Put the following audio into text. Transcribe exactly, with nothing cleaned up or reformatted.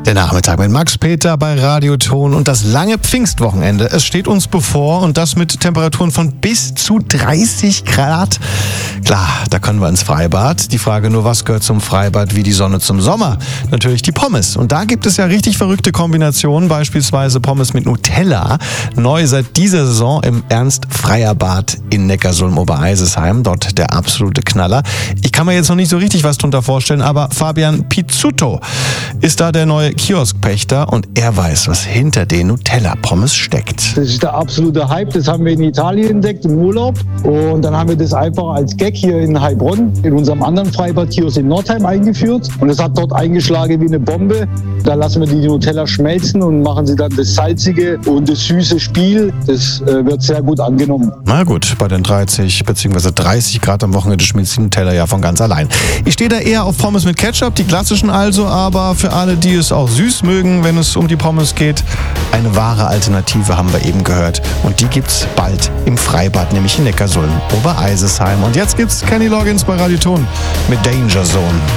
Der Nachmittag mit Max Peter bei Radioton und das lange Pfingstwochenende. Es steht uns bevor und das mit Temperaturen von bis zu dreißig Grad. Klar, da können wir ins Freibad. Die Frage nur, was gehört zum Freibad wie die Sonne zum Sommer? Natürlich die Pommes. Und da gibt es ja richtig verrückte Kombinationen, beispielsweise Pommes mit Nutella. Neu seit dieser Saison im Ernst-Freierbad in Neckarsulm-Obereisesheim. Dort der absolute Knaller. Ich kann mir jetzt noch nicht so richtig was drunter vorstellen, aber Fabian Pizzuto ist da der neue Kioskpächter und er weiß, was hinter den Nutella-Pommes steckt. Das ist der absolute Hype, das haben wir in Italien entdeckt im Urlaub und dann haben wir das einfach als Gag hier in Heilbronn in unserem anderen Freibad-Kiosk in Nordheim eingeführt und es hat dort eingeschlagen wie eine Bombe. Da lassen wir die Nutella schmelzen und machen sie dann das salzige und das süße Spiel. Das äh, wird sehr gut angenommen. Na gut, bei den dreißig bzw. dreißig Grad am Wochenende schmilzt die Nutella ja von ganz allein. Ich stehe da eher auf Pommes mit Ketchup, die klassischen also, aber für alle, die es auch süß mögen, wenn es um die Pommes geht, eine wahre Alternative haben wir eben gehört. Und die gibt's bald im Freibad, nämlich in Neckarsulm, Obereisesheim. Und jetzt gibt's Kenny Loggins bei Radioton mit Danger Zone.